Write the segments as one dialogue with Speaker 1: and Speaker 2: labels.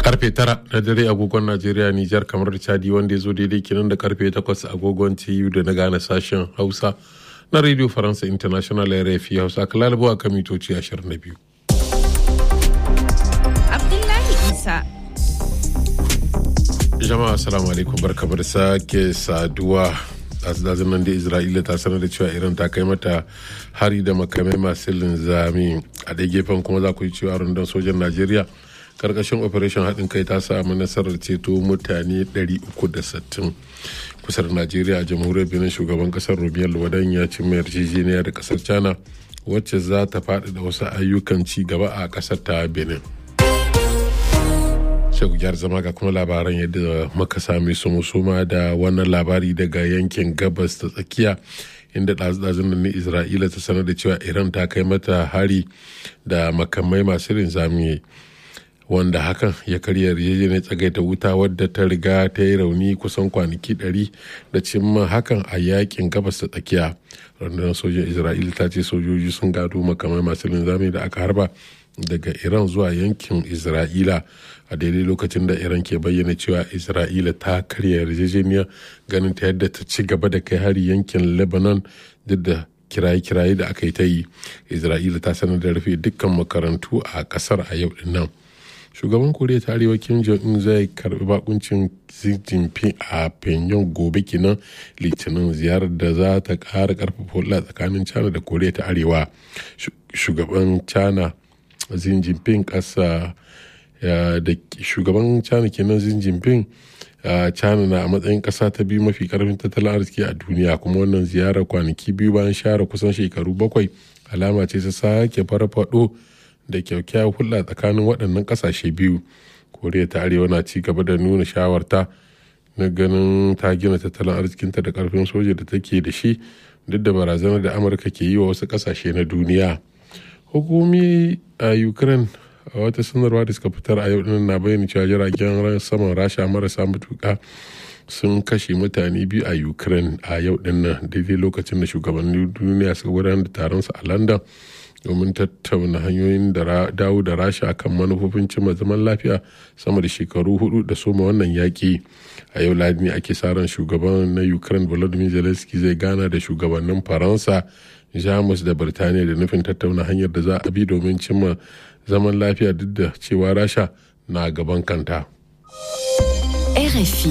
Speaker 1: karfe 9 na dare agogon Najeriya, Nijar, kamar da Chadi, wanda ya zo daidai kenan da karfe 8 agogon TU da na gane sashen Hausa na Radio Faransa International RFI Hausa, kalalabu a kan mitoci 22.
Speaker 2: Abdullahi Isa.
Speaker 1: Jama'a assalamu alaikum, barkamu da sake saduwa. Azazin nan da Isra'ila ta sanar da cewa Iran ta kai mata hari da makamai masu linzami. A ɗaya gefen kuma za ku yi cewa rundunar sojan Najeriya karkashin operation haɗin kai ta samu nasarar ceto mutane 360 kusa da Najeriya. A jamhuriyar Benin, shugaban kasar Romelu Luwadan ya cimma yarjejeniya da kasar China wacce za ta faɗi da wasu ayyukan ci gaba a kasar ta Benin. Shaguyar zama ga kuma labaran yadda muka sami su musuma da wannan labari daga yankin gabas ta tsakiya, inda ɗazu-ɗazun nan Isra'ila ta sanar da cewa Iran ta kai mata hari da makamai masu linzami, wanda hakan ya karya yarjejeniyar tsagaita wuta wadda ta riga ta yi rauni kusan kwanaki 100 da cimma hakan a yakin gabas ta tsakiya. Rundunar sojin Isra'ila ta ce sojoji sun gado makamai masu linzami da aka harba daga Iran zuwa yankin Isra'ila a daidai lokacin da Iran ke bayyana cewa Isra'ila ta karya yarjejeniya, ganin ta yadda ta ci gaba da kai hari yankin Lebanon duk da kiraye-kiraye da aka yi ta yi. Isra'ila ta sanar da rufe dukkan makarantu a kasar a yau din nan. Shugaban Koriya ta Arewa Kim Jong-un zai karbi bakuncin Xi Jinping a Pyongyang gobe kenan Litinin, ziyarar da za ta kara karfafa hulɗa tsakanin China da Koriya ta Arewa. Shugaban China Xi Jinping da shugaban China kenan Xi Jinping, China na a matsayin kasa ta biyu mafi karfin tattalin arziki a duniya, kuma wannan ziyarar kwanaki biyu bayan share kusan shekaru 7 alama ce ta sake farfado da kyakkyawar hulɗa tsakanin waɗannan ƙasashe biyu. Koriya ta Arewa na ci gaba da nuna shawarta na ganin ta gina tattalin arzikinta da ƙarfin soja da take da shi, duk da barazanar da Amurka ke yi wa wasu ƙasashe na duniya. Hukumi a Ukraine a wata sanarwa da suka fitar a yau din na bayyana cewa jiragen saman Rasha marasa matuƙa sun kashe mutane 2 a Ukraine a yau din nan, daidai lokacin da shugabannin duniya suka gudanar da taron su a London domin tattauna hanyoyin da dawo da Rasha kan manufofin cimma zaman lafiya sama da shekaru 4 da soma wannan yaƙi. A yau Lahadi ake sa ran shugaban na Ukraine Volodymyr Zelensky zai gana da shugabannin Faransa, Jamus da Birtaniya da nufin tattauna hanyar da za a bi domin cimma zaman lafiya, duk da cewa Rasha na gaban kanta.
Speaker 2: RFI.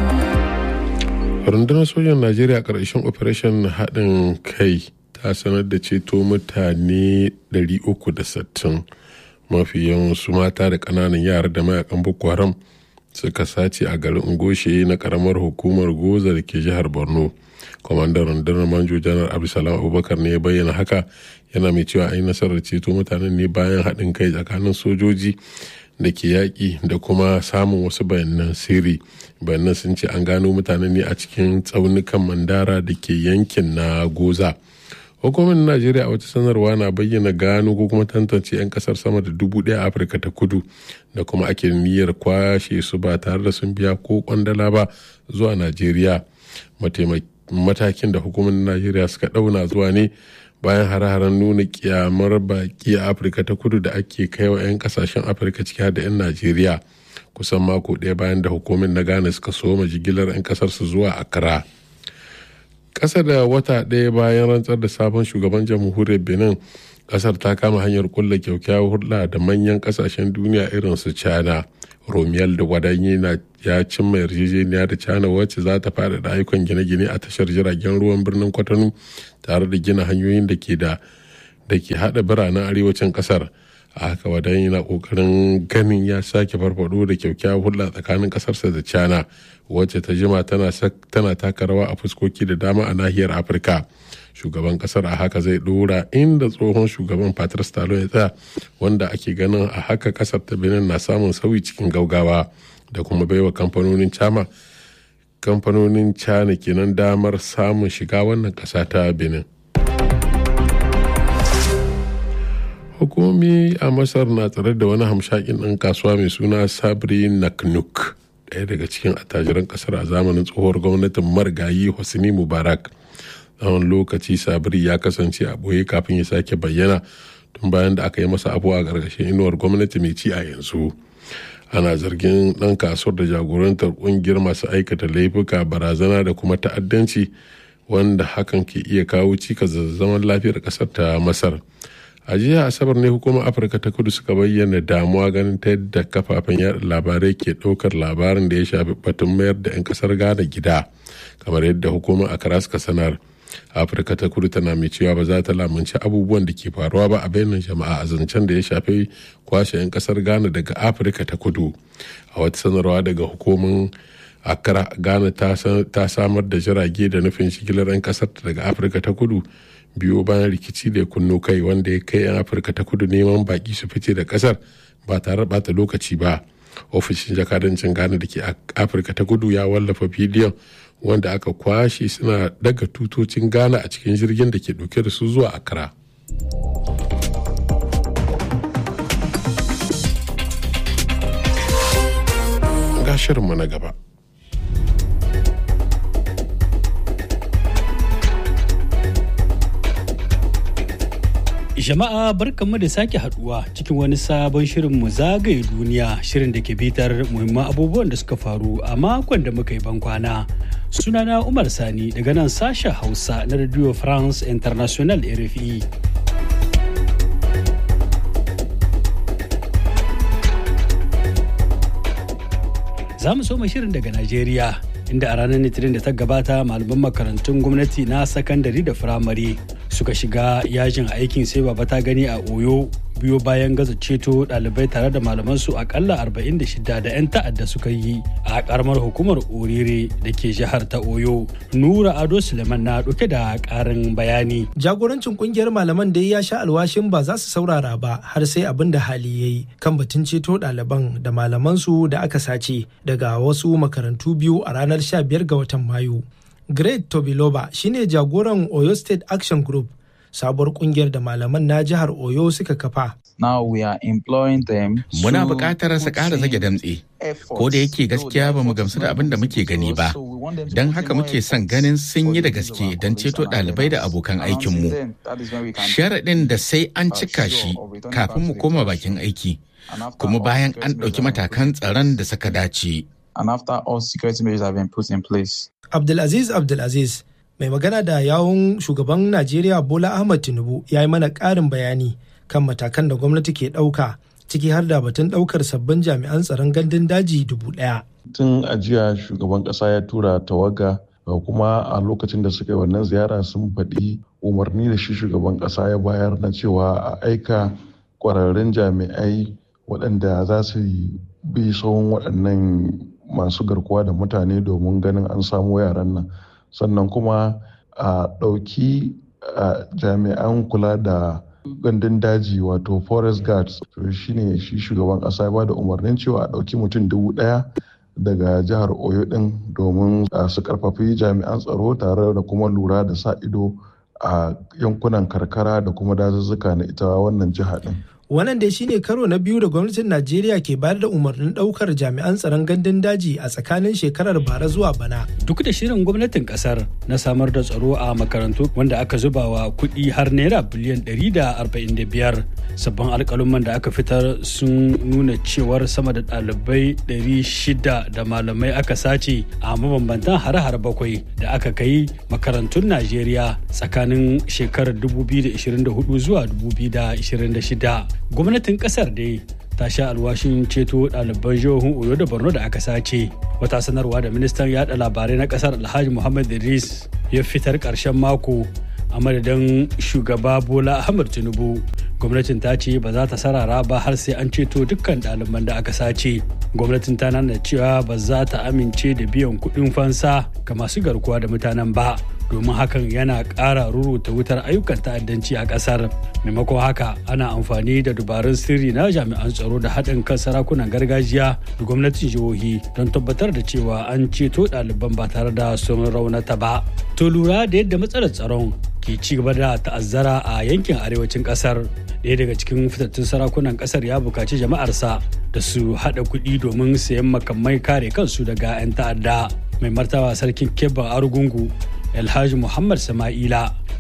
Speaker 1: Rundunar sojan Najeriya ƙarshen operation haɗin kai ta sanar da ceto mutane 360, mafi yawan su mata da ƙananan yara da mayakan Boko Haram suka sace a garin Ngoshe na ƙaramar hukumar Goza da ke jihar Borno. Kwamandan rundunar Manjo Janar Abdulsalam Abubakar ne ya bayyana haka, yana mai cewa an yi nasarar ceto mutanen ne bayan haɗin kai tsakanin sojoji da ke yaƙi da kuma samun wasu bayanan sirri. Bayanan sun ce an gano mutanen ne a cikin tsaunukan Mandara da ke yankin na Goza. Hukumar Najeriya a wata sanarwa na bayyana gano ko kuma tantance 'yan kasar sama da 1,000 a Afirka ta Kudu da kuma ake niyyar kwashe su ba tare da sun biya ko kwandala ba zuwa Najeriya. Matakin da hukumar Najeriya suka ɗauna zuwa ne bayan hare-haren nuna kyamar baki a Afirka ta Kudu da ake kaiwa 'yan kasashen Afirka ciki da 'yan Najeriya, kusan mako ɗaya bayan da hukumar na Ghana suka soma jigilar 'yan kasarsu zuwa Accra. Ƙasa da wata ɗaya bayan rantsar da sabon shugaban jamhuriyar Benin, ƙasar ta kama hanyar kulla kyakkyawar hulɗa da manyan ƙasashen duniya irin su China. Romelu Luwadan ya cimma yarjejeniya da China wacce za ta faɗaɗa ayyukan gine-gine a tashar jiragen ruwan birnin Kwatano tare da gina hanyoyin da ke haɗa biranen arewacin ƙasar. A haka Wadan yana ƙoƙarin ganin ya sake farfaɗo da kyakkyawar hulɗa tsakanin ƙasarsa da China, wacce ta jima tana taka rawa a fuskoki da dama a nahiyar Afirka. Shugaban kasar a haka zai dora inda tsohon shugaban Patrice Talon ya tsaya, wanda ake ganin a haka kasar ta Benin na samun sauyi cikin gaugawa da kuma baiwa kamfanonin China kenan damar samun shiga wannan kasa ta Benin. Hukumomi a Masar na tsare da wani hamshakin ɗan kasuwa mai suna Sabri Naknouk, ɗaya daga cikin attajiran kasar a zamanin tsohuwar gwamnatin marigayi Hosni Mubarak. Tsawon lokaci Sabri ya kasance a ɓoye kafin ya sake bayyana tun bayan da aka yi masa abu a ƙarƙashin inuwar gwamnati mai ci a yanzu. ana zargin ɗan kasuwar da jagorantar ƙungiyar masu aikata laifuka, barazana da kuma ta'addanci, wanda hakan ke iya kawo cikas da zaman lafiyar ƙasar ta Masar. A jiya Asabar ne hukumar Afirka ta Kudu suka bayyana damuwa ganin ta yadda kafafen yada labarai ke ɗaukar labarin da ya shafi batun mayar da 'yan ƙasar Ghana gida, kamar yadda hukumar Accra suka sanar. Afirka ta Kudu tana mai cewa ba za ta lamunci abubuwan da ke faruwa ba a bainar jama'a a zancen da ya shafi kwashe 'yan ƙasar Ghana daga Afirka ta Kudu. A wata sanarwa daga hukumar Accra, Ghana ta samar da jirage da nufin shigilar 'yan ƙasar daga Afirka ta Kudu biyo bayan rikici da ya kunno kai, wanda ya kai 'yan Afirka ta Kudu neman baki su fice da ƙasar ba tare da bata lokaci ba. Ofishin jakadancin Ghana da ke Afirka ta Kudu ya wallafa bidiyon wanda aka kwashe suna daga tutocin Ghana a cikin jirgin da ke dauke da su zuwa Accra. Ga shirinmu na gaba.
Speaker 3: Jama'a barkanmu da sake haduwa cikin wani sabon shirin mu zagaye duniya, shirin da ke bitar muhimman abubuwan da suka faru a makon da muka yi bankwana. Sunana Umar Sani daga nan sashen Hausa na Radio France International RFI. Za mu soma shirin daga Najeriya, inda a ranar Litinin da ta gabata malaman makarantun gwamnati na sakandare da firamare suka shiga yajin aikin sai baba ta gani a Oyo, biyo bayan gaza ceto ɗalibai tare da malamansu akalla 46 da 'yan ta'adda suka yi a karamar hukumar Orire da ke jihar ta Oyo. Nura Ado Suleiman na ɗauke da ƙarin bayani.
Speaker 4: Jagorancin ƙungiyar malaman dai ya sha alwashin ba za su saurara ba har sai abin da hali ya yi kan batun ceto ɗaliban da malamansu da aka sace daga wasu makarantu biyu a ranar 15 ga watan Mayu. Great Tobiloba shine jagoran Oyo State Action Group, sabuwar kungiyar da malaman na jihar Oyo suka kafa.
Speaker 5: Muna buƙatar su ƙara zage damtse, ko da yake gaskiya ba mu gamsu da abin da muke gani ba. Don haka muke son ganin sun yi da gaske don ceto ɗalibai da abokan aikinmu. Sharaɗin da sai an cika shi kafin mu koma bakin aiki, kuma bayan an ɗauki matakan tsaron da suka dace.
Speaker 4: Abdulaziz mai magana da yawun shugaban Najeriya Bola Ahmed Tinubu ya yi mana ƙarin bayani kan matakan da gwamnati ke ɗauka, ciki har da batun ɗaukar sabbin jami'an tsaron gandun daji 1,000.
Speaker 6: Tun a jiya shugaban ƙasa ya tura tawaga, kuma a lokacin da suka yi wannan ziyara sun faɗi umarni da shi shugaban ƙasa ya bayar na cewa a aika ƙwararrun jami'ai waɗanda za su bi tsawon waɗannan masu garkuwa da mutane domin ganin an samu yaran nan, sannan kuma a ɗauki jami'an kula da gandun daji wato forest guards. To shine shi shugaban ƙasa ya bada umarnin cewa a ɗauki mutum 1,000 daga jihar Oyo ɗin domin su karfafi jami'an tsaro tare da kuma lura da sa ido a yankunan karkara da kuma dazuzzuka na ita wannan jiha ɗin.
Speaker 4: Wannan dai shine karo na biyu da gwamnatin Najeriya ke bayar da umarnin ɗaukar jami'an tsaron gandun daji a tsakanin shekarar bara zuwa bana.
Speaker 3: Duk da shirin gwamnatin kasar na samar da tsaro a makarantu wanda aka zuba wa kuɗi har naira biliyan 145, sabbin alƙaluman da aka fitar sun nuna cewar sama da ɗalibai 600 da malamai aka sace a mabambantan hare-hare 7 da aka kai makarantun Najeriya tsakanin shekarar 2024 zuwa 2026. Gwamnatin kasar dai ta sha alwashin ceto ɗaliban jihohin Oyo da Borno da aka sace. Wata sanarwa da ministan yaɗa labarai na kasar Alhaji Muhammad Idris ya fitar ƙarshen mako a madadin shugaba Bola Ahmed Tinubu. Gwamnatin ta ce ba za ta sarara ba har sai an ceto dukkan ɗaliban da aka sace. Gwamnatin ta nuna cewa ba za ta amince da biyan kuɗin fansa ga masu garkuwa da mutanen ba, domin hakan yana ƙara ruruta wutar ayyukan ta'addanci a ƙasar. Maimakon haka ana amfani da dabarun sirri na jami'an tsaro da haɗin kan sarakunan gargajiya da gwamnatin jihohi don tabbatar da cewa an ceto ɗaliban ba tare da sun raunata ba. To lura da yadda matsalar tsaron ke ci gaba da ta'azzara a yankin arewacin ƙasar, ɗaya daga cikin fitattun sarakunan ƙasar ya buƙaci jama'arsa da su haɗa kuɗi domin sayan makamai kare kansu daga 'yan ta'adda. Mai martaba sarkin Kebban Arugungu Alhaji Muhammad Sama'ila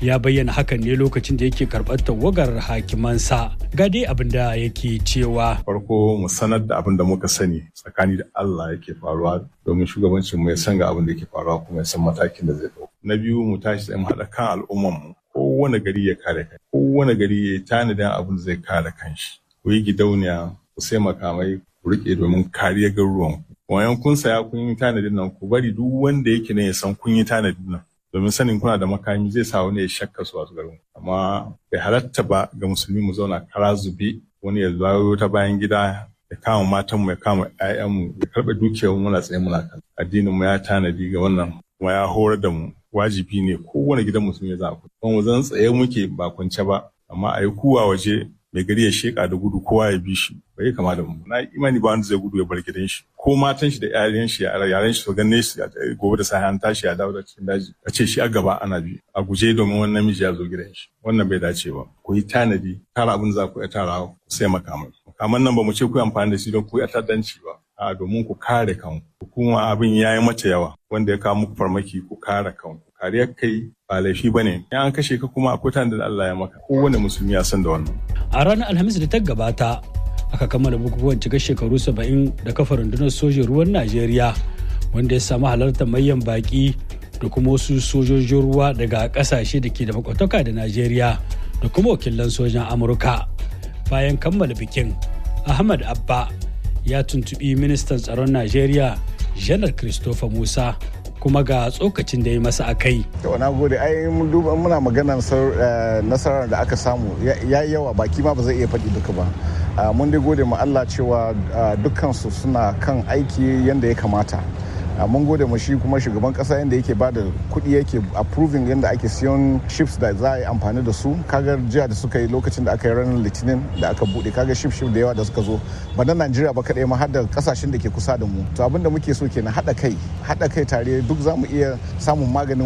Speaker 3: ya bayyana hakan ne lokacin da yake karɓar tawagar hakimansa. Ga dai abin da yake cewa.
Speaker 7: Farko mu sanar da abin da muka sani tsakani da Allah yake faruwa domin shugabancin mu ya san ga abin da yake faruwa kuma ya san matakin da zai ɗauka. Na biyu mu tashi tsaye mu haɗa kan al'umman mu. Kowane gari ya kare kai. Kowane gari ya tanadin abin da zai kare kanshi. Ku yi gidauniya, ku sai makamai, ku riƙe domin kariyar garuruwan ku. Wayan kun saya kun yi tanadin nan ku bari duk wanda yake ne ya san kun yi tanadin nan. Domin sanin kuna da makami zai sa wani ya shakka su wasu garin. Amma bai halatta ba ga musulmi mu zauna kara zube wani ya zawo ta bayan gida ya kama matanmu ya kama 'ya'yanmu ya karɓe dukiyar muna tsaye muna kan. Addinin mu ya tanadi ga wannan kuma ya horar da mu. Wajibi ne kowane gidan musulmi za a kuɗi. Kuma mu zan tsaye muke ba kwance ba amma a yi kuwa waje mai gari ya sheka da gudu kowa ya bi shi bai kama da mu. Na imani ba wanda zai gudu ya bar gidan shi ko matan shi da yaran shi su ganne shi gobe da sai an tashi ya dawo da cikin daji a ce shi a gaba ana bi a guje domin wani namiji ya zo gidan shi wannan bai dace ba. Ku yi tanadi tara abin za ku iya tara ku sai makamai nan ba mu ce ku yi amfani da shi don ku yi ta'addanci ba a domin ku kare kanku. Kuma abin ya yi mata yawa wanda ya kawo muku farmaki ku kare kanku. Kariyar kai ba laifi ba ne. In an kashe ka kuma akwai tanda da Allah ya maka. Kowane musulmi ya san da wannan.
Speaker 3: A ranar Alhamis da ta gabata aka kammala bukukuwan cika shekaru 70 da kafa rundunar sojin ruwan Najeriya wanda ya samu halartar manyan baki da kuma wasu sojojin ruwa daga kasashe da ke da makwataka da Najeriya da kuma wakilan sojan Amurka. Bayan kammala bikin, Ahmad Abba ya tuntubi ministan tsaron Najeriya Janar Christopher Musa kuma ga tsokacin da ya masa a kai.
Speaker 8: Na gode, ai muna maganar nasarar da aka samu ya yi yawa baki ma ba zai iya faɗi duka ba. Mun dai gode ma Allah cewa dukkansu suna kan aiki yadda ya kamata. Mun gode ma shi kuma shugaban kasa yadda yake ba da kuɗi yake approving yadda ake siyan ships da za a yi amfani da su. Kaga jiya da suka yi lokacin da aka yi ranar litinin da aka buɗe kaga ship da yawa da suka zo ba na Najeriya ba kaɗai ma har da kasashen da ke kusa da mu. To abin da muke so kenan haɗa kai tare duk za mu iya samun maganin